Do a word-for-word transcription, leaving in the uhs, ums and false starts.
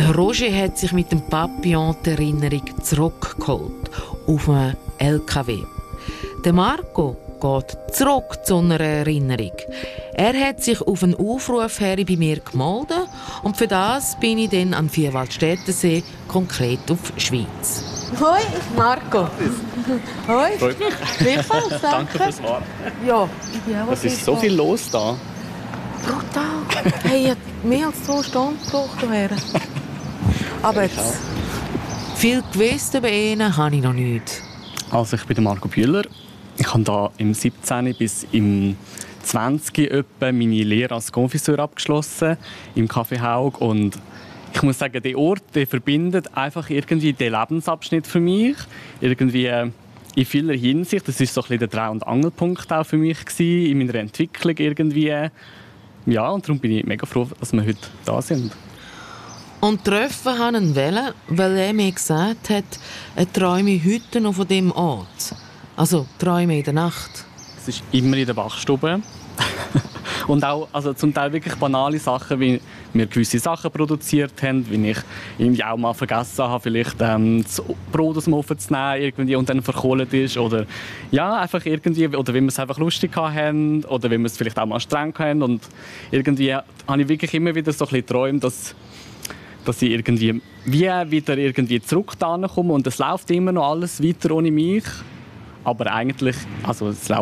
Der Roger hat sich mit dem Papillon die Erinnerung zurückgeholt auf einen L K W. Der Marco geht zurück zu einer Erinnerung. Er hat sich auf einen Aufruf her bei mir gemeldet und für das bin ich dann an Vierwaldstättensee, konkret auf Schweiz. Hoi, Marco. Hoi. Freut mich. Gleichfalls, danke. Danke fürs Warten. Ja, ich bin auch Es ist so viel los da. Brutal. Hey, ich habe mehr als zwei Stunden gebraucht hierher. Aber jetzt, viel gewusst über ihn habe ich noch nicht. Also ich bin der Marco Bühler. Ich habe da im siebzehn bis im zwanzig etwa meine Lehre als Confiseur abgeschlossen im Café Haug. Und ich muss sagen, der Ort, der verbindet einfach irgendwie den Lebensabschnitt für mich. Irgendwie in vieler Hinsicht. Das war so ein bisschen der Dreh- und Angelpunkt auch für mich gewesen, in meiner Entwicklung irgendwie. Ja, und darum bin ich mega froh, dass wir heute da sind. Und treffen habe ich ihn wollen, weil er mir gesagt hat, er träume heute noch von diesem Ort. Also träume in der Nacht. Es ist immer in der Wachstube. Und auch also zum Teil wirklich banale Sachen, wie wir gewisse Sachen produziert haben, wie ich irgendwie auch mal vergessen habe, vielleicht ähm, das Brot aus dem Ofen zu nehmen irgendwie und dann verkohlt ist. Oder ja, einfach irgendwie, oder wenn wir es einfach lustig haben oder wenn wir es vielleicht auch mal streng haben. Und irgendwie habe ich wirklich immer wieder so ein bisschen geträumt, dass, dass ich irgendwie wie wieder irgendwie zurück da komme und es läuft immer noch alles weiter ohne mich. Aber eigentlich, also es läuft